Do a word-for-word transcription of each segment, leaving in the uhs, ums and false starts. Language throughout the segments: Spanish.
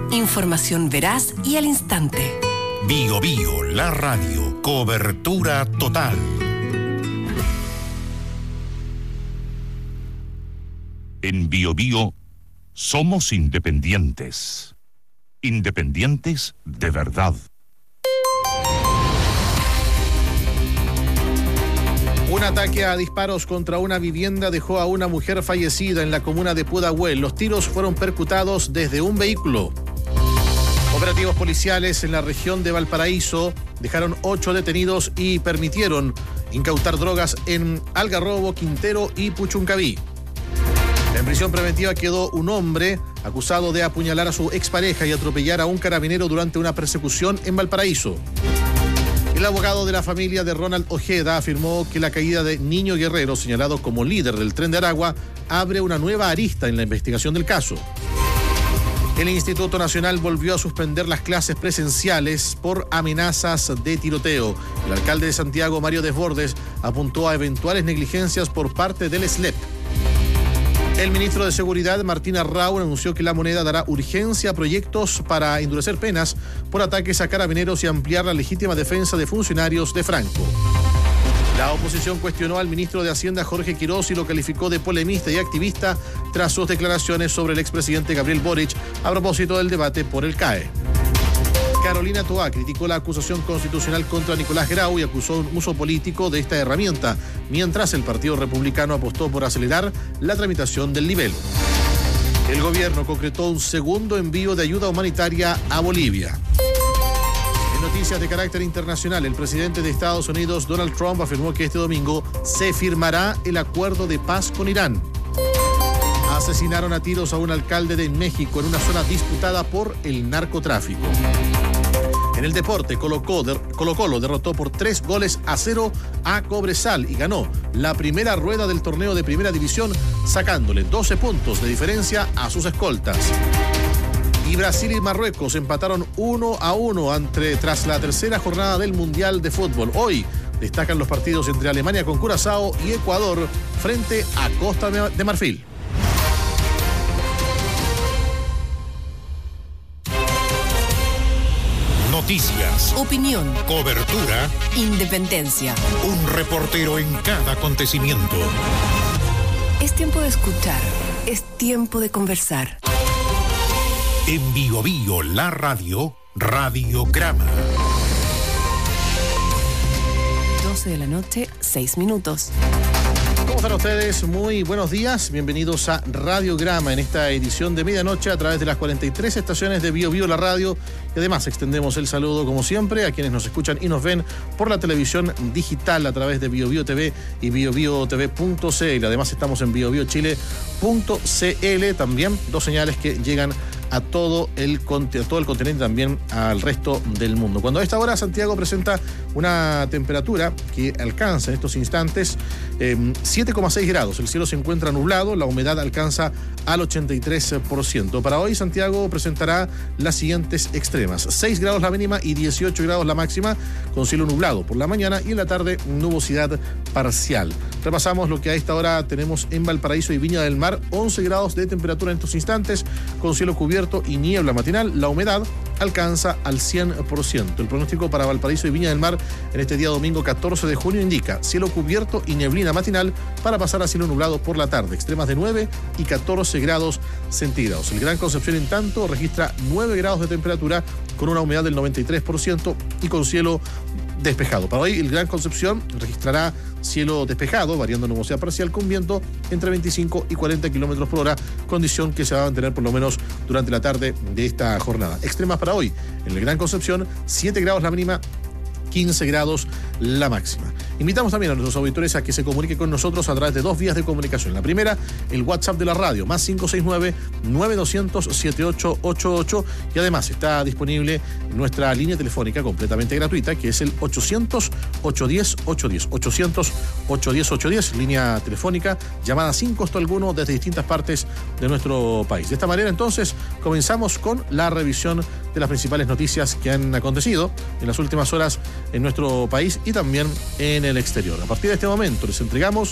Información veraz y al instante. Bio Bio, la radio. Cobertura total. En Bio Bio somos independientes. Independientes de verdad. Un ataque a disparos contra una vivienda dejó a una mujer fallecida en la comuna de Pudahuel. Los tiros fueron percutados desde un vehículo. Operativos policiales en la región de Valparaíso dejaron ocho detenidos y permitieron incautar drogas en Algarrobo, Quintero y Puchuncaví. En prisión preventiva quedó un hombre acusado de apuñalar a su expareja y atropellar a un carabinero durante una persecución en Valparaíso. El abogado de la familia de Ronald Ojeda afirmó que la caída de Niño Guerrero, señalado como líder del Tren de Aragua, abre una nueva arista en la investigación del caso. El Instituto Nacional volvió a suspender las clases presenciales por amenazas de tiroteo. El alcalde de Santiago, Mario Desbordes, apuntó a eventuales negligencias por parte del S L E P. El ministro de Seguridad, Martín Arrau, anunció que la moneda dará urgencia a proyectos para endurecer penas por ataques a carabineros y ampliar la legítima defensa de funcionarios de Franco. La oposición cuestionó al ministro de Hacienda, Jorge Quirós, y lo calificó de polemista y activista tras sus declaraciones sobre el expresidente Gabriel Boric a propósito del debate por el C A E. Carolina Toá criticó la acusación constitucional contra Nicolás Grau y acusó un uso político de esta herramienta, mientras el Partido Republicano apostó por acelerar la tramitación del libelo. El gobierno concretó un segundo envío de ayuda humanitaria a Bolivia. En noticias de carácter internacional, el presidente de Estados Unidos, Donald Trump, afirmó que este domingo se firmará el acuerdo de paz con Irán. Asesinaron a tiros a un alcalde de México en una zona disputada por el narcotráfico. En el deporte, Colo-Colo derrotó por tres goles a cero a Cobresal y ganó la primera rueda del torneo de Primera División, sacándole doce puntos de diferencia a sus escoltas. Y Brasil y Marruecos empataron uno a uno entre, tras la tercera jornada del Mundial de Fútbol. Hoy destacan los partidos entre Alemania con Curazao y Ecuador frente a Costa de Marfil. Noticias, opinión, cobertura, independencia. Un reportero en cada acontecimiento. Es tiempo de escuchar, es tiempo de conversar. En Bio Bio, la radio, Radiograma. doce de la noche, seis minutos. ¿Cómo están ustedes? Muy buenos días. Bienvenidos a Radiograma en esta edición de medianoche a través de las cuarenta y tres estaciones de Bio Bio, la radio. Y además extendemos el saludo, como siempre, a quienes nos escuchan y nos ven por la televisión digital a través de Bio Bio T V y bio bio t v punto c l. Además estamos en bio bio chile punto c l. También dos señales que llegan a todo el, a todo el continente y también al resto del mundo. Cuando a esta hora Santiago presenta una temperatura que alcanza en estos instantes eh, siete coma seis grados. El cielo se encuentra nublado, la humedad alcanza al ochenta y tres por ciento. Para hoy Santiago presentará las siguientes extremas: seis grados la mínima y dieciocho grados la máxima, con cielo nublado por la mañana y en la tarde nubosidad parcial. Repasamos lo que a esta hora tenemos en Valparaíso y Viña del Mar: once grados de temperatura en estos instantes, con cielo cubierto y niebla matinal. La humedad alcanza al cien por ciento. El pronóstico para Valparaíso y Viña del Mar en este día domingo catorce de junio indica cielo cubierto y neblina matinal para pasar a cielo nublado por la tarde, extremas de nueve y catorce grados centígrados. El Gran Concepción, en tanto, registra nueve grados de temperatura con una humedad del noventa y tres por ciento y con cielo despejado. Para hoy el Gran Concepción registrará cielo despejado, variando nubosidad parcial con viento entre veinticinco y cuarenta kilómetros por hora, condición que se va a mantener por lo menos durante la tarde de esta jornada. Extremas para hoy en el Gran Concepción: siete grados la mínima, quince grados la máxima. Invitamos también a nuestros auditores a que se comuniquen con nosotros a través de dos vías de comunicación. La primera, el WhatsApp de la radio, más cinco seis nueve, nueve dos cero cero, siete ocho ocho ocho, y además está disponible nuestra línea telefónica completamente gratuita, que es el ochocientos, ochocientos diez, ochocientos diez, ochocientos, ochocientos diez, ochocientos diez, línea telefónica, llamada sin costo alguno desde distintas partes de nuestro país. De esta manera, entonces, comenzamos con la revisión de las principales noticias que han acontecido en las últimas horas en nuestro país y también en el exterior. A partir de este momento les entregamos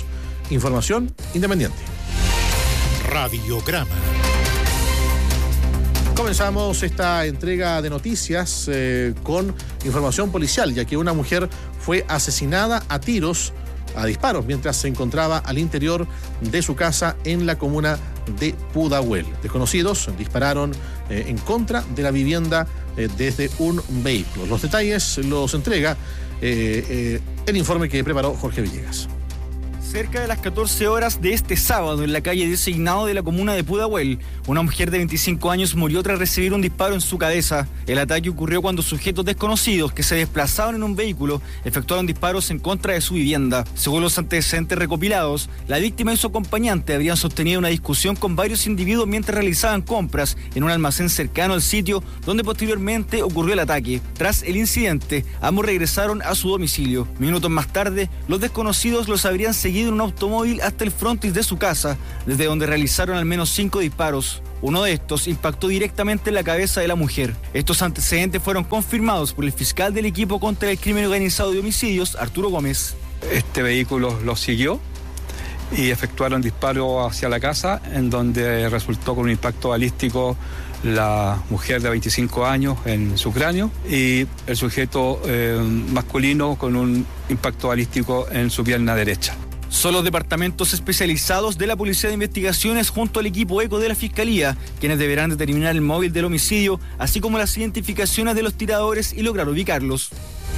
información independiente. Radiograma. Comenzamos esta entrega de noticias eh, con información policial, ya que una mujer fue asesinada a tiros, a disparos, mientras se encontraba al interior de su casa en la comuna de Pudahuel. Desconocidos dispararon eh, en contra de la vivienda eh, desde un vehículo. Los detalles los entrega eh, eh, el informe que preparó Jorge Villegas. Cerca de las catorce horas de este sábado, en la calle Designado de la comuna de Pudahuel, una mujer de veinticinco años murió tras recibir un disparo en su cabeza. El ataque ocurrió cuando sujetos desconocidos que se desplazaban en un vehículo efectuaron disparos en contra de su vivienda. Según los antecedentes recopilados, la víctima y su acompañante habrían sostenido una discusión con varios individuos mientras realizaban compras en un almacén cercano al sitio donde posteriormente ocurrió el ataque. Tras el incidente, ambos regresaron a su domicilio. Minutos más tarde, los desconocidos los habrían seguido en un automóvil hasta el frontis de su casa, desde donde realizaron al menos cinco disparos. Uno de estos impactó directamente en la cabeza de la mujer. Estos antecedentes fueron confirmados por el fiscal del equipo contra el crimen organizado de homicidios, Arturo Gómez. Este vehículo lo siguió y efectuaron disparos hacia la casa, en donde resultó con un impacto balístico la mujer de veinticinco años en su cráneo y el sujeto eh, masculino con un impacto balístico en su pierna derecha. Son los departamentos especializados de la Policía de Investigaciones junto al equipo ECO de la Fiscalía quienes deberán determinar el móvil del homicidio, así como las identificaciones de los tiradores y lograr ubicarlos.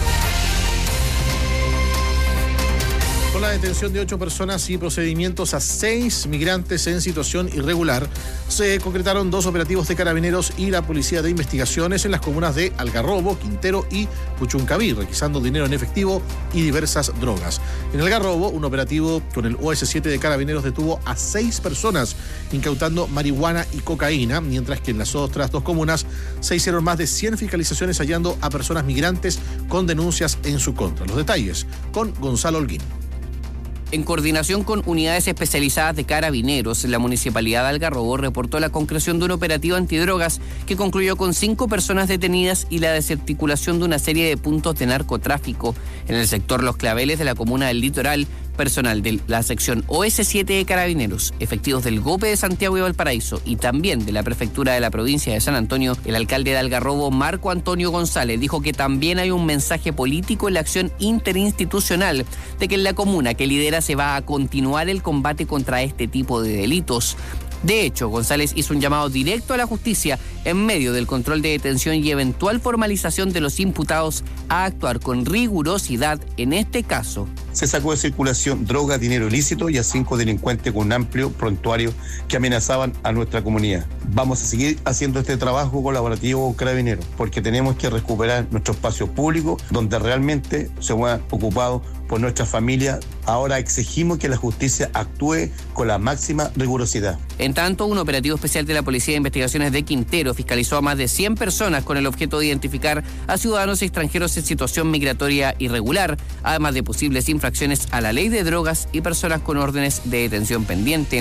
Con la detención de ocho personas y procedimientos a seis migrantes en situación irregular, se concretaron dos operativos de Carabineros y la Policía de Investigaciones en las comunas de Algarrobo, Quintero y Puchuncaví, requisando dinero en efectivo y diversas drogas. En Algarrobo, un operativo con el O S siete de Carabineros detuvo a seis personas, incautando marihuana y cocaína, mientras que en las otras dos comunas se hicieron más de cien fiscalizaciones hallando a personas migrantes con denuncias en su contra. Los detalles con Gonzalo Holguín. En coordinación con unidades especializadas de Carabineros, la Municipalidad de Algarrobo reportó la concreción de un operativo antidrogas que concluyó con cinco personas detenidas y la desarticulación de una serie de puntos de narcotráfico en el sector Los Claveles de la comuna del Litoral. Personal de la sección O S siete de Carabineros, efectivos del GOPE de Santiago y Valparaíso y también de la Prefectura de la provincia de San Antonio, el alcalde de Algarrobo, Marco Antonio González, dijo que también hay un mensaje político en la acción interinstitucional de que en la comuna que lidera se va a continuar el combate contra este tipo de delitos. De hecho, González hizo un llamado directo a la justicia en medio del control de detención y eventual formalización de los imputados a actuar con rigurosidad en este caso. Se sacó de circulación droga, dinero ilícito y a cinco delincuentes con un amplio prontuario que amenazaban a nuestra comunidad. Vamos a seguir haciendo este trabajo colaborativo con Carabineros porque tenemos que recuperar nuestro espacio público donde realmente se ha ocupado por nuestra familia. Ahora exigimos que la justicia actúe con la máxima rigurosidad. En tanto, un operativo especial de la Policía de Investigaciones de Quintero fiscalizó a más de cien personas con el objeto de identificar a ciudadanos extranjeros en situación migratoria irregular, además de posibles infracciones a la ley de drogas y personas con órdenes de detención pendiente.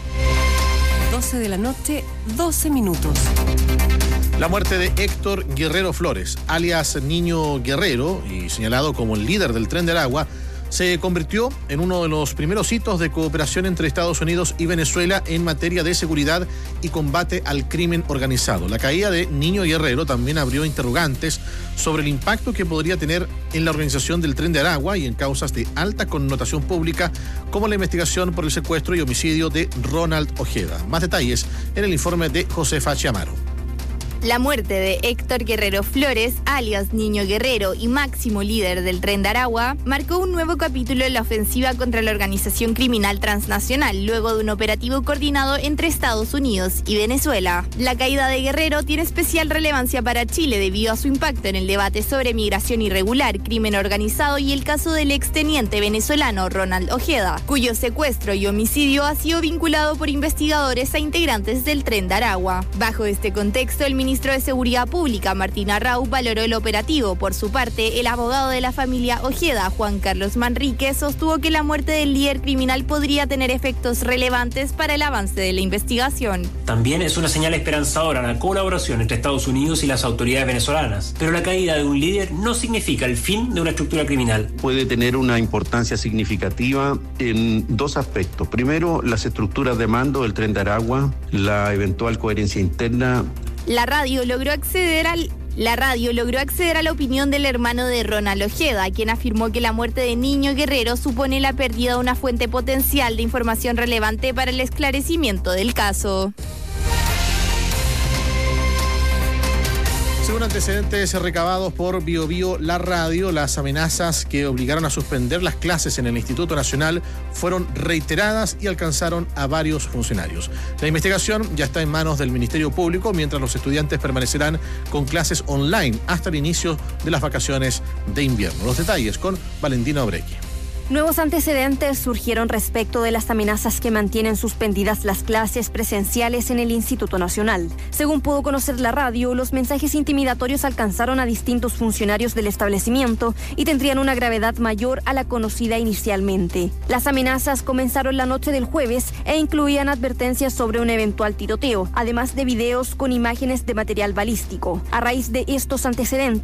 doce de la noche, doce minutos. La muerte de Héctor Guerrero Flores, alias Niño Guerrero, y señalado como el líder del Tren de Aragua, se convirtió en uno de los primeros hitos de cooperación entre Estados Unidos y Venezuela en materia de seguridad y combate al crimen organizado. La caída de Niño Guerrero también abrió interrogantes sobre el impacto que podría tener en la organización del Tren de Aragua y en causas de alta connotación pública, como la investigación por el secuestro y homicidio de Ronald Ojeda. Más detalles en el informe de Josefa Chiamaro. La muerte de Héctor Guerrero Flores, alias Niño Guerrero y máximo líder del Tren de Aragua, marcó un nuevo capítulo en la ofensiva contra la organización criminal transnacional, luego de un operativo coordinado entre Estados Unidos y Venezuela. La caída de Guerrero tiene especial relevancia para Chile debido a su impacto en el debate sobre migración irregular, crimen organizado y el caso del exteniente venezolano Ronald Ojeda, cuyo secuestro y homicidio ha sido vinculado por investigadores a integrantes del Tren de Aragua. Bajo este contexto, el ministro de Seguridad Pública, Martín Arrau, valoró el operativo. Por su parte, el abogado de la familia Ojeda, Juan Carlos Manrique, sostuvo que la muerte del líder criminal podría tener efectos relevantes para el avance de la investigación. También es una señal esperanzadora la colaboración entre Estados Unidos y las autoridades venezolanas, pero la caída de un líder no significa el fin de una estructura criminal. Puede tener una importancia significativa en dos aspectos. Primero, las estructuras de mando del Tren de Aragua, la eventual coherencia interna, La radio logró acceder al La radio logró acceder a la opinión del hermano de Ronald Ojeda, quien afirmó que la muerte de Niño Guerrero supone la pérdida de una fuente potencial de información relevante para el esclarecimiento del caso. Según antecedentes recabados por Bio Bio La Radio, las amenazas que obligaron a suspender las clases en el Instituto Nacional fueron reiteradas y alcanzaron a varios funcionarios. La investigación ya está en manos del Ministerio Público, mientras los estudiantes permanecerán con clases online hasta el inicio de las vacaciones de invierno. Los detalles con Valentina Obrequi. Nuevos antecedentes surgieron respecto de las amenazas que mantienen suspendidas las clases presenciales en el Instituto Nacional. Según pudo conocer la radio, los mensajes intimidatorios alcanzaron a distintos funcionarios del establecimiento y tendrían una gravedad mayor a la conocida inicialmente. Las amenazas comenzaron la noche del jueves e incluían advertencias sobre un eventual tiroteo, además de videos con imágenes de material balístico. A raíz de estos antecedentes,